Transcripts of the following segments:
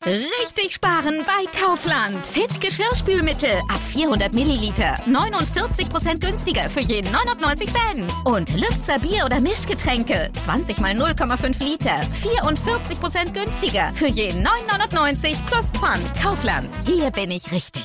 Richtig sparen bei Kaufland. Fit Geschirrspülmittel ab 400 Milliliter. 49% günstiger für jeden 99 Cent. Und Lübzer Bier- oder Mischgetränke. 20 mal 0,5 Liter. 44% günstiger für jeden 9,99 plus Pfand. Kaufland. Hier bin ich richtig.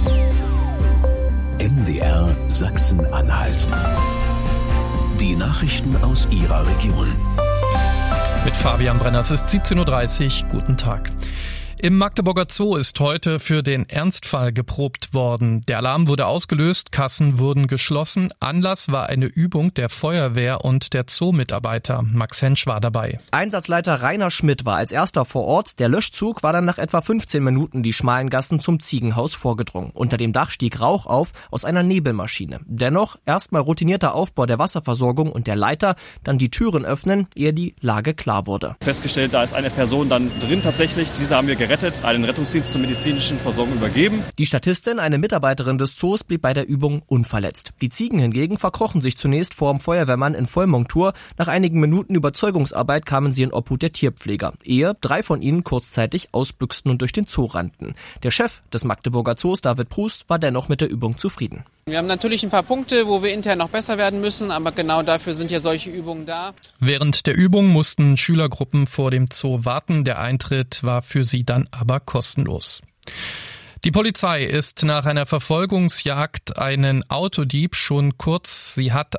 MDR Sachsen-Anhalt. Die Nachrichten aus Ihrer Region. Mit Fabian Brenner, es ist 17.30 Uhr. Guten Tag. Im Magdeburger Zoo ist heute für den Ernstfall geprobt worden. Der Alarm wurde ausgelöst, Kassen wurden geschlossen. Anlass war eine Übung der Feuerwehr und der Zoo-Mitarbeiter. Max Hensch war dabei. Einsatzleiter Rainer Schmidt war als erster vor Ort. Der Löschzug war dann nach etwa 15 Minuten die schmalen Gassen zum Ziegenhaus vorgedrungen. Unter dem Dach stieg Rauch auf aus einer Nebelmaschine. Dennoch erstmal routinierter Aufbau der Wasserversorgung und der Leiter, dann die Türen öffnen, ehe die Lage klar wurde. Festgestellt, da ist eine Person dann drin tatsächlich. Diese haben wir gerettet, einen Rettungsdienst zur medizinischen Versorgung übergeben. Die Statistin, eine Mitarbeiterin des Zoos, blieb bei der Übung unverletzt. Die Ziegen hingegen verkrochen sich zunächst vor dem Feuerwehrmann in Vollmontur. Nach einigen Minuten Überzeugungsarbeit kamen sie in Obhut der Tierpfleger, ehe 3 von ihnen kurzzeitig ausbüchsten und durch den Zoo rannten. Der Chef des Magdeburger Zoos, David Prust, war dennoch mit der Übung zufrieden. Wir haben natürlich ein paar Punkte, wo wir intern noch besser werden müssen, aber genau dafür sind ja solche Übungen da. Während der Übung mussten Schülergruppen vor dem Zoo warten. Der Eintritt war für sie dann aber kostenlos. Die Polizei ist nach einer Verfolgungsjagd einen Autodieb schon kurz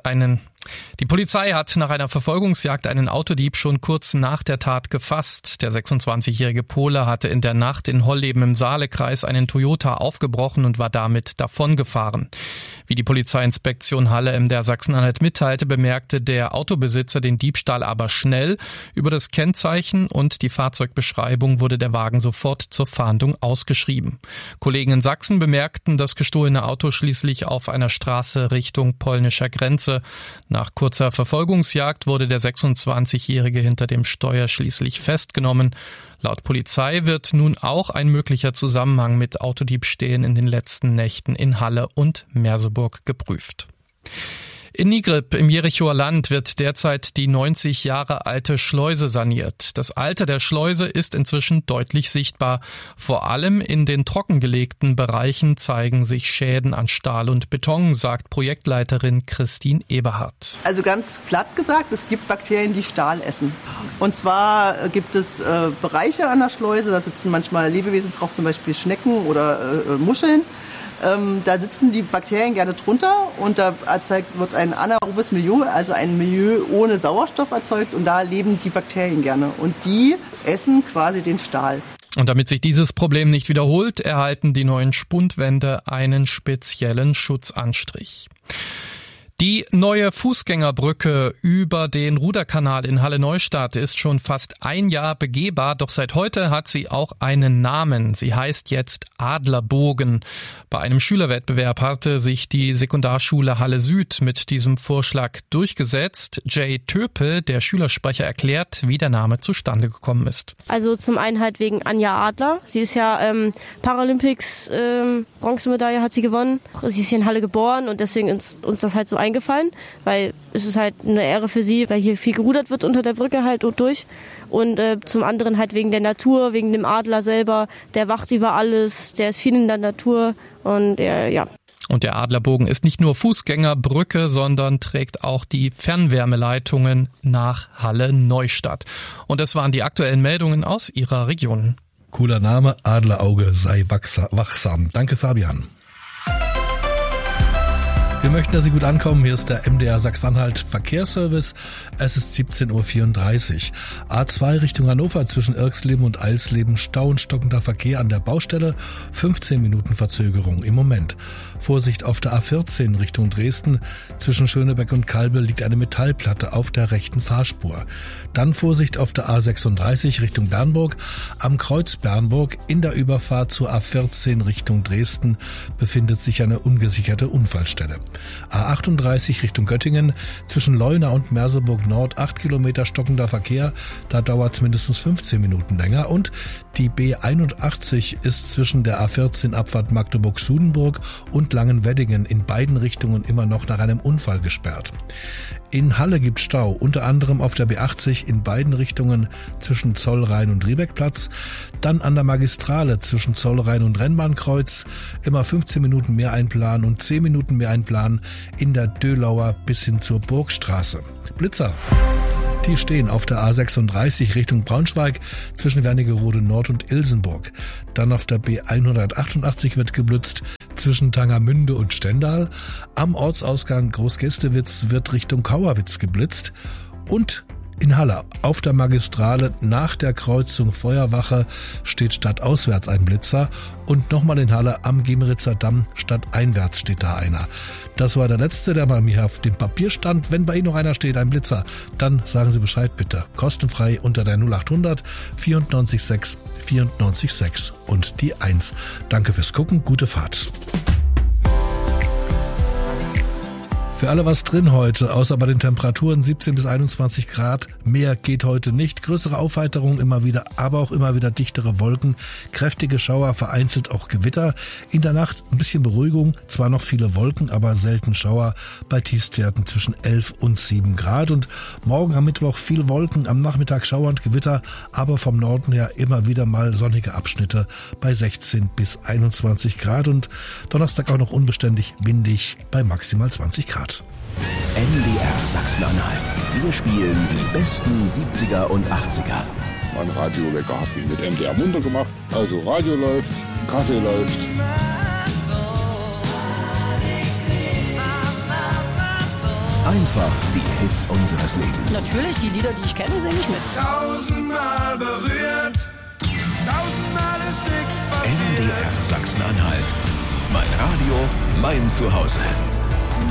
nach der Tat gefasst. Der 26-jährige Pole hatte in der Nacht in Holleben im Saalekreis einen Toyota aufgebrochen und war damit davongefahren. Wie die Polizeiinspektion Halle MDR Sachsen-Anhalt mitteilte, bemerkte der Autobesitzer den Diebstahl aber schnell. Über das Kennzeichen und die Fahrzeugbeschreibung wurde der Wagen sofort zur Fahndung ausgeschrieben. Kollegen in Sachsen bemerkten das gestohlene Auto schließlich auf einer Straße Richtung polnischer Grenze. Nach kurzer Verfolgungsjagd wurde der 26-Jährige hinter dem Steuer schließlich festgenommen. Laut Polizei wird nun auch ein möglicher Zusammenhang mit Autodiebstählen in den letzten Nächten in Halle und Merseburg geprüft. In Nigrib im Jerichower Land wird derzeit die 90 Jahre alte Schleuse saniert. Das Alter der Schleuse ist inzwischen deutlich sichtbar. Vor allem in den trockengelegten Bereichen zeigen sich Schäden an Stahl und Beton, sagt Projektleiterin Christine Eberhardt. Also ganz platt gesagt, es gibt Bakterien, die Stahl essen. Und zwar gibt es Bereiche an der Schleuse, da sitzen manchmal Lebewesen drauf, zum Beispiel Schnecken oder Muscheln. Da sitzen die Bakterien gerne drunter und da wird ein anaerobes Milieu, also ein Milieu ohne Sauerstoff erzeugt und da leben die Bakterien gerne und die essen quasi den Stahl. Und damit sich dieses Problem nicht wiederholt, erhalten die neuen Spundwände einen speziellen Schutzanstrich. Die neue Fußgängerbrücke über den Ruderkanal in Halle-Neustadt ist schon fast ein Jahr begehbar, doch seit heute hat sie auch einen Namen. Sie heißt jetzt Adlerbogen. Bei einem Schülerwettbewerb hatte sich die Sekundarschule Halle Süd mit diesem Vorschlag durchgesetzt. Jay Töpel, der Schülersprecher, erklärt, wie der Name zustande gekommen ist. Also zum einen halt wegen Anja Adler. Sie ist ja Paralympics Bronzemedaille hat sie gewonnen. Sie ist hier in Halle geboren und deswegen ist uns das halt so eingefallen, weil es ist halt eine Ehre für sie, weil hier viel gerudert wird unter der Brücke halt und durch. Und zum anderen halt wegen der Natur, wegen dem Adler selber, der wacht über alles, der ist viel in der Natur und ja. Und der Adlerbogen ist nicht nur Fußgängerbrücke, sondern trägt auch die Fernwärmeleitungen nach Halle-Neustadt. Und das waren die aktuellen Meldungen aus Ihrer Region. Cooler Name, Adlerauge sei wachsam. Danke, Fabian. Wir möchten, dass Sie gut ankommen. Hier ist der MDR Sachsen-Anhalt Verkehrsservice. Es ist 17.34 Uhr. A2 Richtung Hannover zwischen Irxleben und Eilsleben. Stau und stockender Verkehr an der Baustelle. 15 Minuten Verzögerung im Moment. Vorsicht auf der A14 Richtung Dresden. Zwischen Schönebeck und Kalbe liegt eine Metallplatte auf der rechten Fahrspur. Dann Vorsicht auf der A36 Richtung Bernburg. Am Kreuz Bernburg in der Überfahrt zur A14 Richtung Dresden befindet sich eine ungesicherte Unfallstelle. A38 Richtung Göttingen zwischen Leuna und Merseburg Nord 8 Kilometer stockender Verkehr, da dauert es mindestens 15 Minuten länger. Und die B81 ist zwischen der A14 Abfahrt Magdeburg-Sudenburg und Langenweddingen in beiden Richtungen immer noch nach einem Unfall gesperrt. In Halle gibt Stau, unter anderem auf der B80 in beiden Richtungen zwischen Zollrhein und Riebeckplatz, dann an der Magistrale zwischen Zollrhein und Rennbahnkreuz, immer 15 Minuten mehr einplanen und 10 Minuten mehr einplanen in der Dölauer bis hin zur Burgstraße. Blitzer. Die stehen auf der A36 Richtung Braunschweig zwischen Wernigerode Nord und Ilsenburg. Dann auf der B188 wird geblitzt zwischen Tangermünde und Stendal. Am Ortsausgang Großgästewitz wird Richtung Kauerwitz geblitzt. Und in Halle auf der Magistrale nach der Kreuzung Feuerwache steht stadtauswärts ein Blitzer und nochmal in Halle am Giemeritzer Damm stadteinwärts steht da einer. Das war der letzte, der bei mir auf dem Papier stand. Wenn bei Ihnen noch einer steht, ein Blitzer, dann sagen Sie Bescheid bitte. Kostenfrei unter der 0800 94 94 6 und die 1. Danke fürs Gucken, gute Fahrt. Für alle was drin heute, außer bei den Temperaturen 17 bis 21 Grad. Mehr geht heute nicht. Größere Aufheiterung immer wieder, aber auch immer wieder dichtere Wolken. Kräftige Schauer, vereinzelt auch Gewitter. In der Nacht ein bisschen Beruhigung. Zwar noch viele Wolken, aber selten Schauer bei Tiefstwerten zwischen 11 und 7 Grad. Und morgen am Mittwoch viel Wolken, am Nachmittag Schauer und Gewitter, aber vom Norden her immer wieder mal sonnige Abschnitte bei 16 bis 21 Grad. Und Donnerstag auch noch unbeständig windig bei maximal 20 Grad. MDR Sachsen-Anhalt. Wir spielen die besten 70er und 80er. Mein Radiowecker hat mich mit MDR munter gemacht. Also Radio läuft, Kaffee läuft. Einfach die Hits unseres Lebens. Natürlich, die Lieder, die ich kenne, singe ich mit. Tausendmal berührt, tausendmal ist nichts passiert. MDR Sachsen-Anhalt. Mein Radio, mein Zuhause.